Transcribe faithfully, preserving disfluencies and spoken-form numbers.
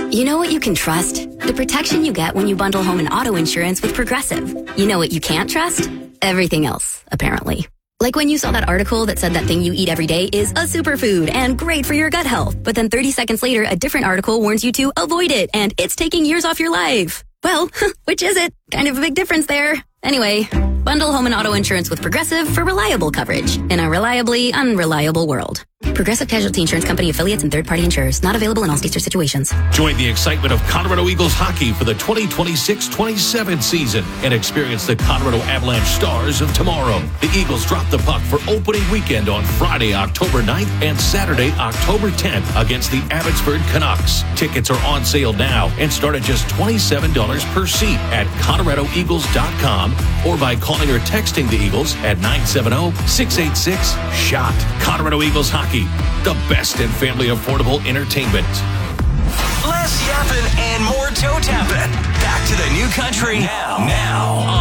You know what you can trust? The protection you get when you bundle home and auto insurance with Progressive. You know what you can't trust? Everything else, apparently. Like when you saw that article that said that thing you eat every day is a superfood and great for your gut health. But then thirty seconds later, a different article warns you to avoid it and it's taking years off your life. Well, which is it? Kind of a big difference there. Anyway, bundle home and auto insurance with Progressive for reliable coverage in a reliably unreliable world. Progressive Casualty Insurance Company affiliates and third-party insurers. Not available in all states or situations. Join the excitement of Colorado Eagles hockey for the twenty twenty-six twenty-seven season and experience the Colorado Avalanche stars of tomorrow. The Eagles drop the puck for opening weekend on Friday, October ninth and Saturday, October tenth against the Abbotsford Canucks. Tickets are on sale now and start at just twenty-seven dollars per seat at colorado eagles dot com or by calling or texting the Eagles at nine seven zero, six eight six, S H O T. Colorado Eagles hockey, the best in family affordable entertainment. Less yapping and more toe tapping. Back to the new country now. Now